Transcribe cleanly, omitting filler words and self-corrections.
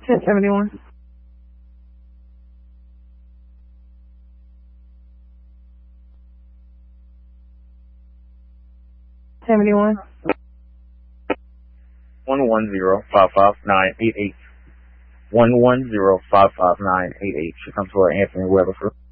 1071. 71. 110-559-88. 110-559-88. She comes to our Anthony Weatherford.